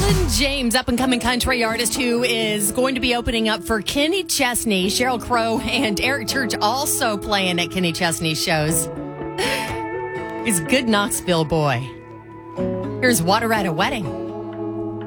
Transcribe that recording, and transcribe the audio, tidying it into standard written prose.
Waylon James, up-and-coming country artist who is going to be opening up for Kenny Chesney. Sheryl Crow and Eric Church also playing at Kenny Chesney shows. He's a good Knoxville boy. Here's Water at a Wedding.